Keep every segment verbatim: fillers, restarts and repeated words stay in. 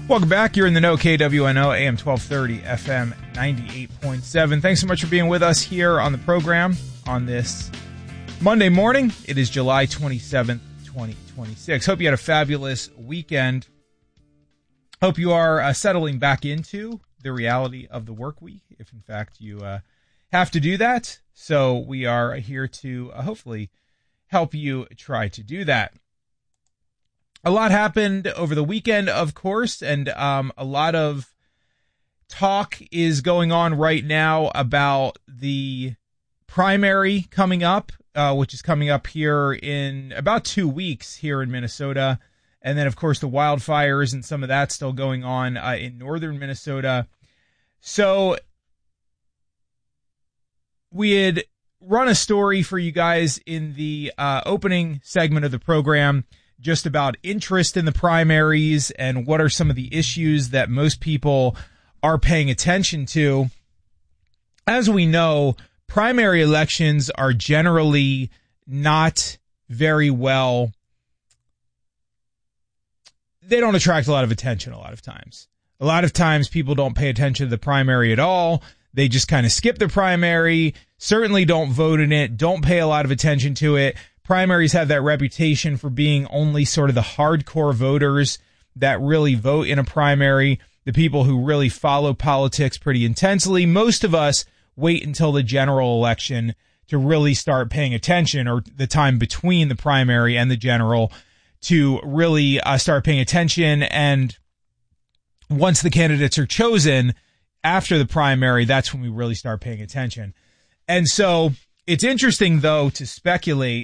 Welcome back. You're in the know, K W N O, A M twelve thirty, F M ninety-eight point seven. Thanks so much for being with us here on the program on this Monday morning. It is July twenty-seventh, twenty twenty-six. Hope you had a fabulous weekend. Hope you are uh, settling back into the reality of the work week, if in fact you uh, have to do that. So we are here to uh, hopefully help you try to do that. A lot happened over the weekend, of course, and um, a lot of talk is going on right now about the primary coming up, uh, which is coming up here in about two weeks here in Minnesota. And then, of course, the wildfires and some of that still going on uh, in northern Minnesota. So we had run a story for you guys in the uh, opening segment of the program just about interest in the primaries and what are some of the issues that most people are paying attention to. As we know, primary elections are generally not very well. They don't attract a lot of attention a lot of times. A lot of times people don't pay attention to the primary at all. They just kind of skip the primary, certainly don't vote in it, don't pay a lot of attention to it. Primaries have that reputation for being only sort of the hardcore voters that really vote in a primary, the people who really follow politics pretty intensely. Most of us wait until the general election to really start paying attention, or the time between the primary and the general to really uh, start paying attention. And once the candidates are chosen after the primary, that's when we really start paying attention. And so it's interesting, though, to speculate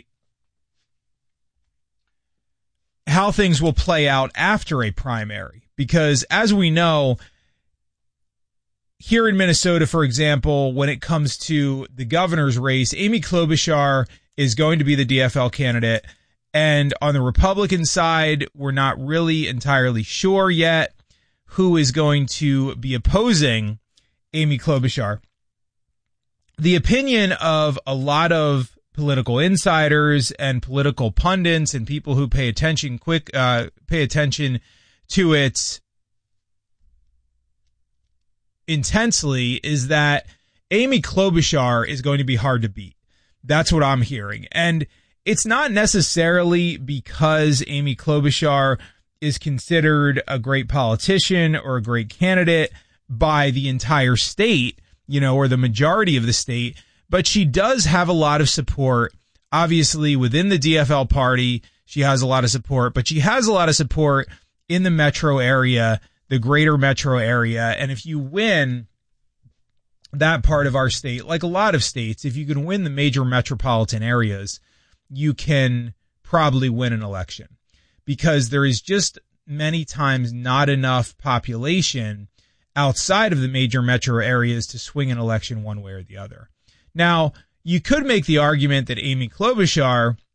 how things will play out after a primary, because as we know, here in Minnesota, for example, when it comes to the governor's race, Amy Klobuchar is going to be the D F L candidate. And on the Republican side, we're not really entirely sure yet who is going to be opposing Amy Klobuchar. The opinion of a lot of political insiders and political pundits and people who pay attention quick uh, pay attention to it intensely is that Amy Klobuchar is going to be hard to beat. That's what I'm hearing. And it's not necessarily because Amy Klobuchar is considered a great politician or a great candidate by the entire state, you know, or the majority of the state, but she does have a lot of support. Obviously, within the D F L party, she has a lot of support, but she has a lot of support in the metro area, the greater metro area. And if you win that part of our state, like a lot of states, if you can win the major metropolitan areas, you can probably win an election, because there is just many times not enough population outside of the major metro areas to swing an election one way or the other. Now, you could make the argument that Amy Klobuchar